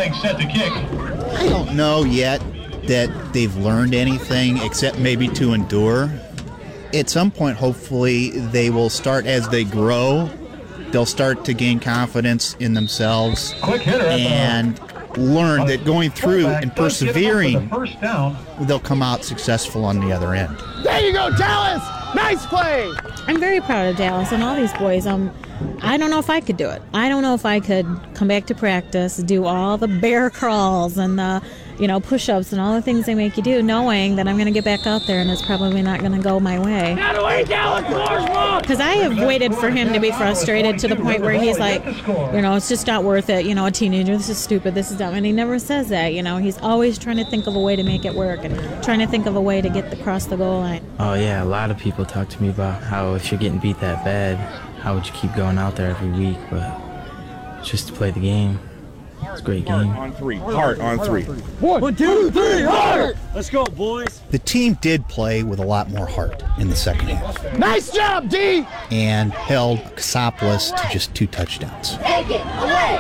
Mustang set to kick. I don't know yet that they've learned anything except maybe to endure. At some point, hopefully, they will start as they grow. They'll start to gain confidence in themselves and learn that going through and persevering, they'll come out successful on the other end. There you go, Dallas! Nice play! I'm very proud of Dallas and all these boys. I don't know if I could do it. I don't know if I could come back to practice, do all the bear crawls and the, push-ups and all the things they make you do, knowing that I'm going to get back out there and it's probably not going to go my way. Because I have waited for him to be frustrated to the point where he's like, it's just not worth it. A teenager, this is stupid, this is dumb. And he never says that, He's always trying to think of a way to make it work and trying to think of a way to get across the goal line. Oh, yeah, a lot of people talk to me about how if you're getting beat that bad, how would you keep going out there every week? But just to play the game. It's a great game. On three. Heart on three. 1, 2, 3, heart! Let's go, boys. The team did play with a lot more heart in the second half. Nice job, D! And held Cassopolis to just 2 touchdowns. Take it away!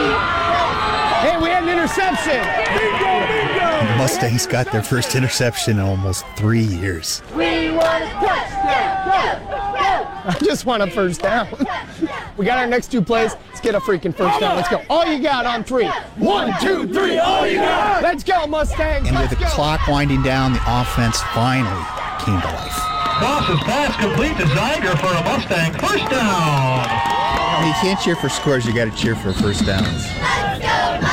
Hey, we had an interception! Bingo! The Mustangs got their first interception in almost 3 years. We want a touchdown! Go! I just want a first down. We got our next 2 plays. Let's get a freaking first down. Let's go. All you got on 3. 1, 2, 3. All you got. Let's go, Mustangs. And with the clock winding down, the offense finally came to life. Toss is pass complete to Zeiger for a Mustang first down. You can't cheer for scores. You got to cheer for first downs. Let's go,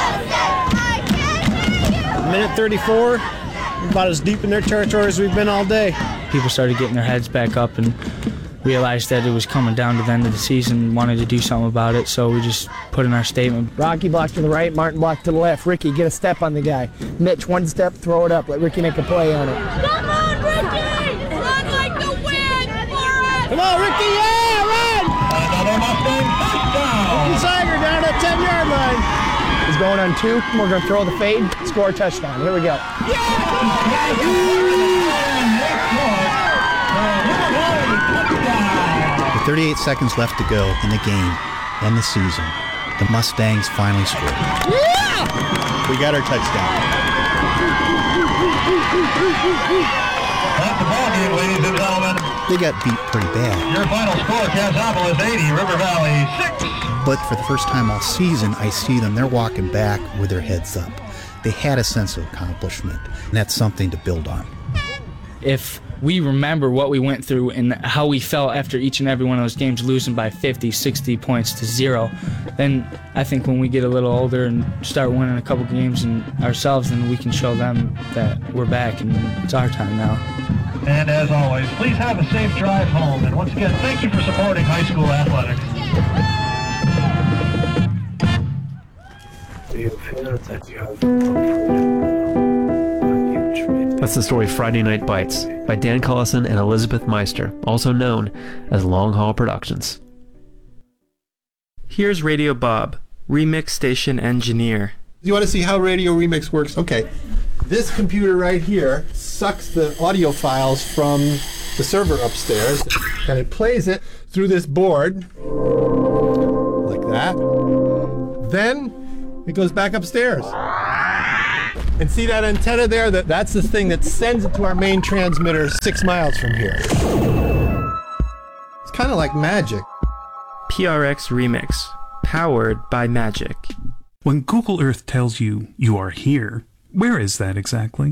Mustangs. Minute 34. About as deep in their territory as we've been all day. People started getting their heads back up and realized that it was coming down to the end of the season, wanted to do something about it, so we just put in our statement. Rocky block to the right, Martin block to the left. Ricky, get a step on the guy. Mitch, 1 step, throw it up. Let Ricky make a play on it. Come on, Ricky! Run like the wind for it! Come on, Ricky, yeah, run! Another Mustang first down. Ricky Zeiger down at 10-yard line. He's going on 2. We're going to throw the fade, score a touchdown. Here we go. With 38 seconds left to go in the game and the season, the Mustangs finally scored. Yeah! We got our touchdown. That's the ballgame, ladies and gentlemen. They got beat pretty bad. Your final score, Cassopolis 80, River Valley 6. But for the first time all season, I see them, they're walking back with their heads up. They had a sense of accomplishment, and that's something to build on. If we remember what we went through and how we felt after each and every one of those games, losing by 50, 60 points to 0, then I think when we get a little older and start winning a couple games and ourselves, then we can show them that we're back and it's our time now. And as always, please have a safe drive home. And once again, thank you for supporting high school athletics. Do you feel that you have That's the story Friday Night Bites by Dan Collison and Elizabeth Meister, also known as Long Haul Productions. Here's Radio Bob, Remix Station Engineer. You want to see how Radio Remix works? Okay. This computer right here sucks the audio files from the server upstairs, and it plays it through this board, like that. Then it goes back upstairs. And see that antenna there? That's the thing that sends it to our main transmitter 6 miles from here. It's kind of like magic. PRX Remix, powered by Magic. When Google Earth tells you you are here, where is that exactly?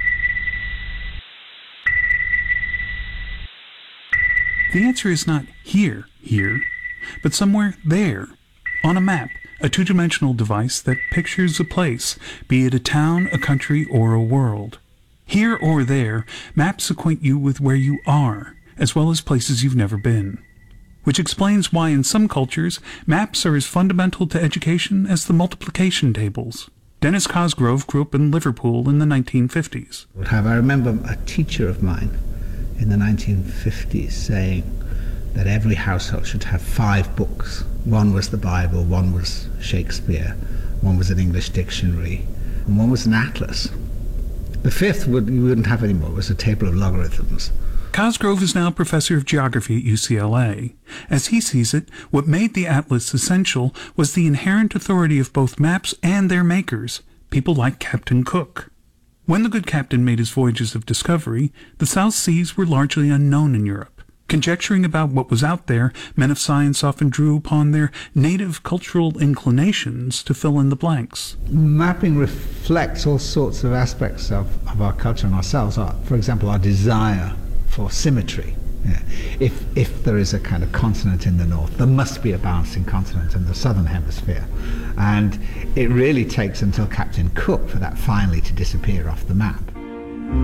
The answer is not here, but somewhere there, on a map. A two-dimensional device that pictures a place, be it a town, a country, or a world. Here or there, maps acquaint you with where you are, as well as places you've never been. Which explains why in some cultures, maps are as fundamental to education as the multiplication tables. Dennis Cosgrove grew up in Liverpool in the 1950s. I remember a teacher of mine in the 1950s saying that every household should have 5 books. One was the Bible, one was Shakespeare, one was an English dictionary, and one was an atlas. The 5th we wouldn't have anymore. It was a table of logarithms. Cosgrove is now a professor of geography at UCLA. As he sees it, what made the atlas essential was the inherent authority of both maps and their makers, people like Captain Cook. When the good captain made his voyages of discovery, the South Seas were largely unknown in Europe. Conjecturing about what was out there, men of science often drew upon their native cultural inclinations to fill in the blanks. Mapping reflects all sorts of aspects of our culture and ourselves. For example, our desire for symmetry. Yeah. If there is a kind of continent in the north, there must be a balancing continent in the southern hemisphere. And it really takes until Captain Cook for that finally to disappear off the map.